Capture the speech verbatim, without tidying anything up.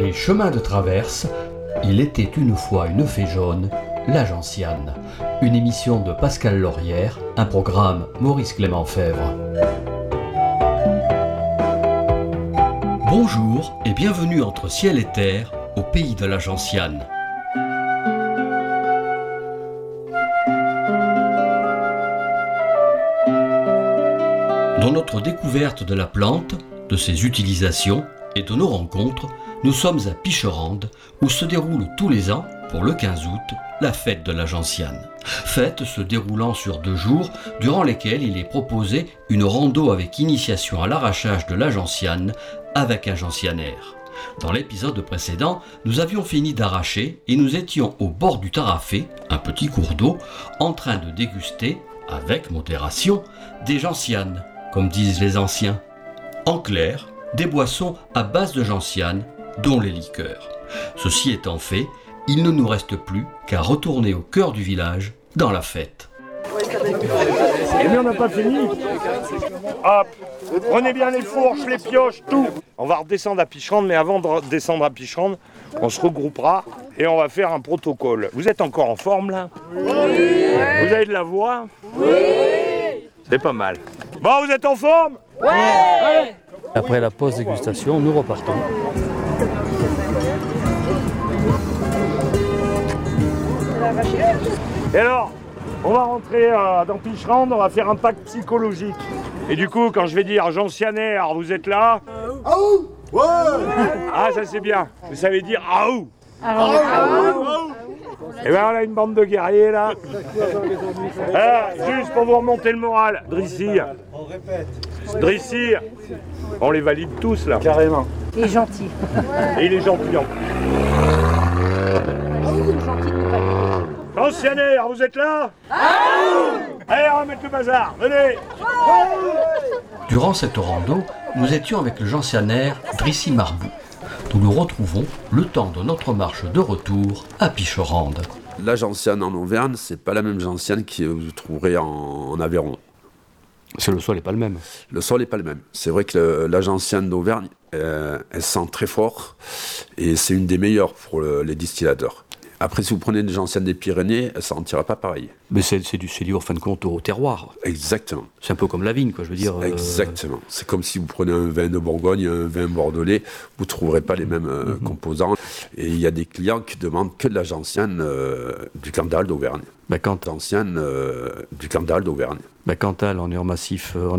Les chemins de traverse, il était une fois une fée jaune, la gentiane. Une émission de Pascal Laurière, un programme Maurice Clément Fèvre. Bonjour et bienvenue entre ciel et terre, au pays de la gentiane. Dans notre découverte de la plante, de ses utilisations et de nos rencontres, nous sommes à Picherande, où se déroule tous les ans, pour le quinze août, la fête de la gentiane. Fête se déroulant sur deux jours, durant lesquels il est proposé une rando avec initiation à l'arrachage de la gentiane avec un gentianaire. Dans l'épisode précédent, nous avions fini d'arracher et nous étions au bord du Tarafé, un petit cours d'eau, en train de déguster, avec modération, des gentianes, comme disent les anciens. En clair, des boissons à base de gentiane, dont les liqueurs. Ceci étant fait, il ne nous reste plus qu'à retourner au cœur du village, dans la fête. Eh bien, on n'a pas fini. Hop, prenez bien les fourches, les pioches, tout. On va redescendre à Picherande, mais avant de redescendre à Picherande, on se regroupera et on va faire un protocole. Vous êtes encore en forme, là ? Oui. Vous avez de la voix ? Oui. C'est pas mal. Bon, vous êtes en forme ? Oui. Allez. Après la pause dégustation, nous repartons. Et alors, on va rentrer euh, dans Picherande, on va faire un pacte psychologique. Et du coup, quand je vais dire gentianaire, vous êtes là ? Aou ! Ouais ! Ah, ça c'est bien. Vous savez dire aou ! Aou ! Et bien, on a une bande de guerriers là. Ah, juste pour vous remonter le moral, Drissi. On répète. Drissi, on les valide tous là. Carrément. Il est gentil. Et il est gentil. Gentianaire, vous êtes là ? Allez, on va mettre le bazar, venez. Durant cette rando, nous étions avec le gentianaire Drissi Marbou. Nous nous retrouvons le temps de notre marche de retour à Picherande. La gentiane en Auvergne, c'est pas la même gentiane que vous trouverez en, en Aveyron. C'est le sol n'est pas le même. Le sol n'est pas le même. C'est vrai que le, la gentiane d'Auvergne, euh, elle sent très fort et c'est une des meilleures pour le, les distillateurs. Après, si vous prenez une gentiane des Pyrénées, elle ne sentira pas pareil. Mais c'est, c'est, du, c'est lié, en fin de compte, au terroir. Exactement. C'est un peu comme la vigne, quoi, je veux dire. Exactement. Euh... C'est comme si vous prenez un vin de Bourgogne, un vin bordelais, vous ne trouverez pas les mêmes euh, mm-hmm. composants. Et il y a des clients qui demandent que de la gentiane euh, du Cantal d'Auvergne. Ben, quand... Gentiane euh, du Cantal d'Auvergne. Ben, Cantal, on est en massif... Euh,